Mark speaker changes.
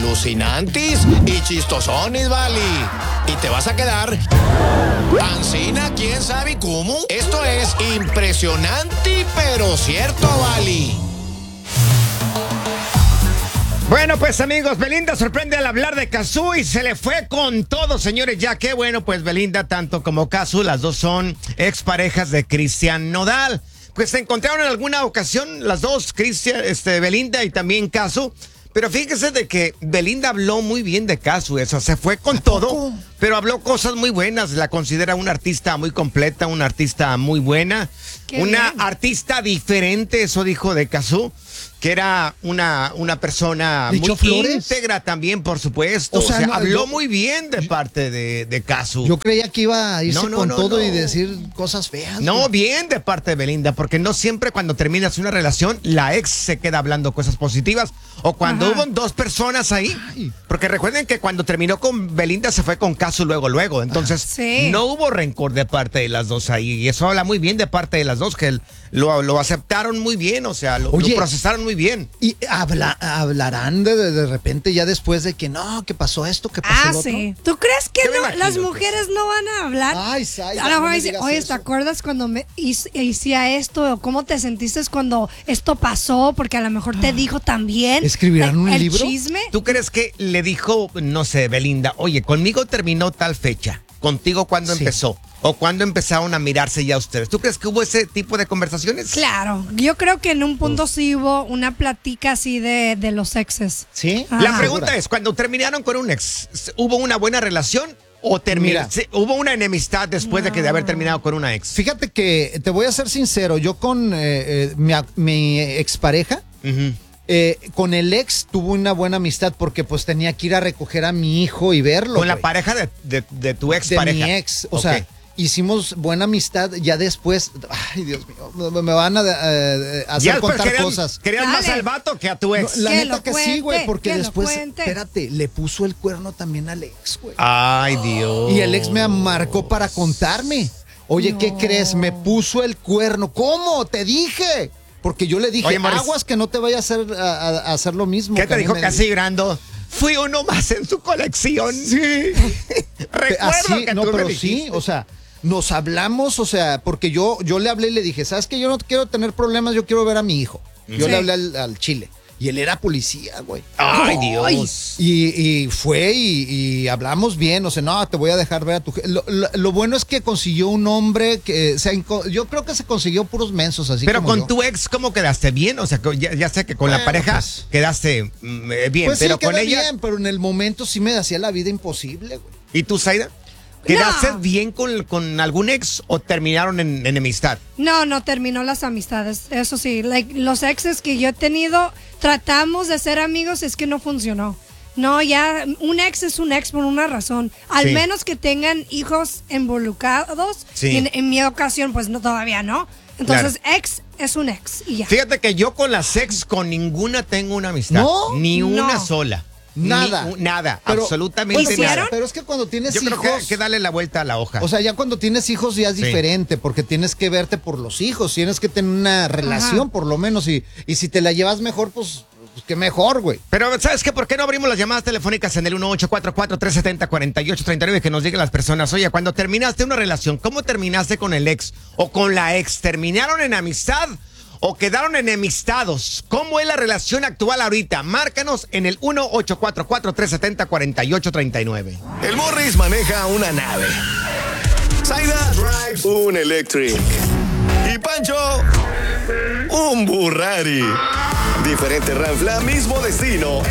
Speaker 1: alucinantes y chistosones, vale. Y te vas a quedar ancina, quién sabe cómo. Esto es impresionante, pero cierto, vale.
Speaker 2: Bueno, pues amigos, Belinda sorprende al hablar de Cazzu y se le fue con todo, señores. Ya que bueno, pues Belinda tanto como Cazzu, las dos son exparejas de Cristian Nodal. Pues se encontraron en alguna ocasión las dos, Belinda y también Cazzu. Pero fíjese de que Belinda habló muy bien de Cazzu, eso se fue con todo, pero habló cosas muy buenas. La considera una artista muy completa, una artista muy buena, una artista diferente, eso dijo de Cazzu, que era una persona muy íntegra también, por supuesto. O sea, no, habló muy bien de parte de Cazzu.
Speaker 3: Yo creía que iba a irse con todo y decir cosas feas.
Speaker 2: No, bien de parte de Belinda, porque no siempre cuando terminas una relación, la ex se queda hablando cosas positivas. O cuando hubo dos personas ahí. Porque recuerden que cuando terminó con Belinda se fue con Cazzu luego. Entonces, no hubo rencor de parte de las dos ahí. Y eso habla muy bien de parte de las dos, que lo aceptaron muy bien, o sea, lo procesaron muy bien.
Speaker 3: Y hablarán de repente ya después de que no, que pasó esto, que pasó lo otro.
Speaker 4: Sí. ¿Tú crees que las mujeres no van a hablar? A lo mejor dicen, oye, ¿te acuerdas cuando me hacía esto? ¿O cómo te sentiste cuando esto pasó? Porque a lo mejor te dijo también.
Speaker 3: ¿Escribirán un libro?
Speaker 4: Chisme.
Speaker 2: ¿Tú crees que le dijo, no sé, Belinda, oye, conmigo terminó tal fecha? ¿Contigo cuándo empezó? ¿O cuándo empezaron a mirarse ya ustedes? ¿Tú crees que hubo ese tipo de conversaciones?
Speaker 4: Claro, yo creo que en un punto sí hubo una plática así de los exes.
Speaker 3: ¿Sí?
Speaker 2: La pregunta es, cuando terminaron con un ex, ¿hubo una buena relación o hubo una enemistad después de haber terminado con una ex?
Speaker 3: Fíjate que, te voy a ser sincero, yo con mi expareja, con el ex tuve una buena amistad porque pues tenía que ir a recoger a mi hijo y verlo.
Speaker 2: ¿Con la pareja de tu ex pareja?
Speaker 3: De mi ex, o sea, hicimos buena amistad ya después. Ay, Dios mío, me van a hacer contar cosas.
Speaker 2: ¿Querías más al vato que a tu ex?
Speaker 3: La neta que sí, güey, porque después, espérate, le puso el cuerno también al ex, güey.
Speaker 2: Ay, Dios.
Speaker 3: Y el ex me marcó para contarme. Oye, ¿qué crees? Me puso el cuerno. ¿Cómo? Te dije. Porque yo le dije, aguas que no te vaya a hacer lo mismo.
Speaker 2: ¿Qué te dijo casi llorando? Fui uno más en su colección. Sí. Recuerdo que tú
Speaker 3: pero sí, o sea, nos hablamos, o sea, porque yo le hablé y le dije, ¿sabes qué? Yo no quiero tener problemas, yo quiero ver a mi hijo. Yo le hablé al Chile. Y él era policía, güey.
Speaker 2: ¡Ay, Dios!
Speaker 3: Y fue y hablamos bien. O sea, no, te voy a dejar ver a tu... Lo bueno es que consiguió un hombre que... yo creo que se consiguió puros mensos, así
Speaker 2: pero
Speaker 3: como
Speaker 2: con
Speaker 3: yo.
Speaker 2: Tu ex, ¿cómo quedaste? ¿Bien? O sea, ya sé que con la pareja quedaste bien,
Speaker 3: pues
Speaker 2: pero
Speaker 3: sí,
Speaker 2: con ella...
Speaker 3: bien, pero en el momento sí me hacía la vida imposible, güey.
Speaker 2: ¿Y tú, Zaida? ¿Quedaste bien con algún ex o terminaron en enemistad?
Speaker 4: No, terminó las amistades. Eso sí, los exes que yo he tenido, tratamos de ser amigos, es que no funcionó. No, ya, un ex es un ex por una razón. Al menos que tengan hijos involucrados. Sí. En mi ocasión, pues no, todavía no. Entonces, ex es un ex y ya.
Speaker 2: Fíjate que yo con las ex, con ninguna tengo una amistad. ¿No? Ni una sola.
Speaker 3: Nada.
Speaker 2: Absolutamente nada.
Speaker 3: Pero es que cuando tienes
Speaker 2: hijos... Yo creo que darle la vuelta a la hoja.
Speaker 3: O sea, ya cuando tienes hijos ya es diferente, porque tienes que verte por los hijos, tienes que tener una relación por lo menos, y si te la llevas mejor, pues qué mejor, güey.
Speaker 2: Pero, ¿sabes qué? ¿Por qué no abrimos las llamadas telefónicas en el 1844-370-4839? Que nos digan las personas, oye, cuando terminaste una relación, ¿cómo terminaste con el ex o con la ex? ¿Terminaron en amistad o quedaron enemistados? ¿Cómo es la relación actual ahorita? Márcanos en el 1844-370-4839.
Speaker 1: El Morris maneja una nave. Zaida drives un Electric. Y Pancho, un Burrari. Diferente ranfla, mismo destino.